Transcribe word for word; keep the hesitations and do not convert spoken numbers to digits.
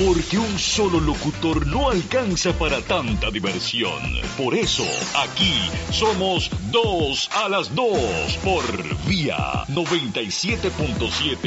porque un solo locutor no alcanza para tanta diversión. Por eso, aquí somos dos a las dos por Vía noventa y siete punto siete